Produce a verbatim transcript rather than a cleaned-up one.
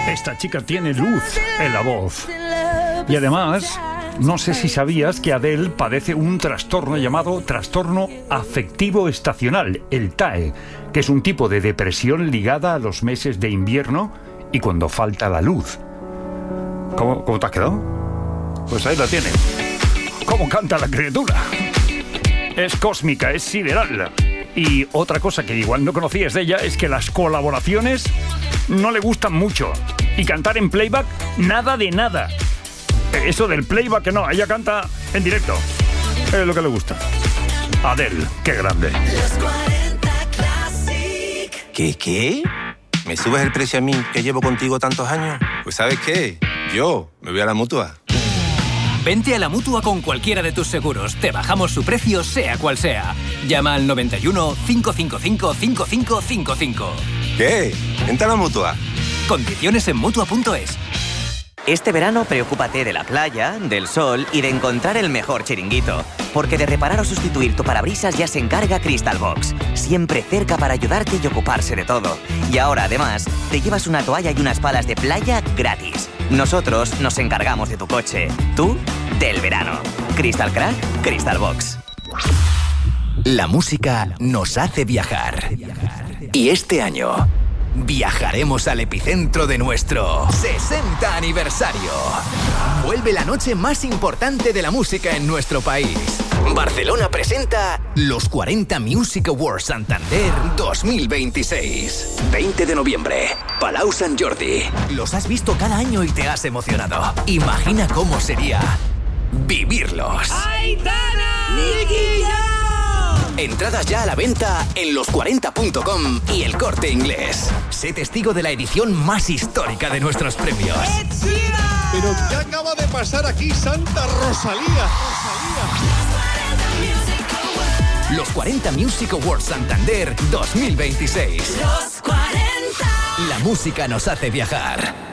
Esta chica tiene luz en la voz. Y además, no sé si sabías que Adele padece un trastorno llamado trastorno afectivo estacional, el T A E, que es un tipo de depresión ligada a los meses de invierno y cuando falta la luz. ¿Cómo, cómo te has quedado? Pues ahí la tienes. ¿Cómo canta la criatura? Es cósmica, es sideral. Y otra cosa que igual no conocías de ella es que las colaboraciones no le gustan mucho. Y cantar en playback, nada de nada. Eso del playback que no, ella canta en directo. Es lo que le gusta. Adele, qué grande. ¿Qué, qué? ¿Me subes el precio a mí, que llevo contigo tantos años? Pues ¿sabes qué? Yo me voy a la Mutua. Vente a la Mutua con cualquiera de tus seguros. Te bajamos su precio, sea cual sea. Llama al noventa y uno, cinco cinco cinco, cinco cinco cinco cinco. ¿Qué? Vente a la Mutua. Condiciones en Mutua punto es. Este verano preocúpate de la playa, del sol y de encontrar el mejor chiringuito. Porque de reparar o sustituir tu parabrisas ya se encarga Crystal Box. Siempre cerca para ayudarte y ocuparse de todo. Y ahora, además, te llevas una toalla y unas palas de playa gratis. Nosotros nos encargamos de tu coche. Tú, del verano. Crystal Crack, Crystal Box. La música nos hace viajar. Y este año viajaremos al epicentro de nuestro sesenta aniversario. Vuelve la noche más importante de la música en nuestro país. Barcelona presenta los cuarenta Music Awards Santander dos mil veintiséis. veinte de noviembre, Palau Sant Jordi. Los has visto cada año y te has emocionado. Imagina cómo sería vivirlos. ¡Aitana! ¡Nicky Jam! Entradas ya a la venta en los cuarenta punto com y El Corte Inglés. Sé testigo de la edición más histórica de nuestros premios. ¿Pero qué acaba de pasar aquí, Santa Rosalía? Rosalía. Los cuarenta Music Awards Santander dos mil veintiséis. Los cuarenta. La música nos hace viajar.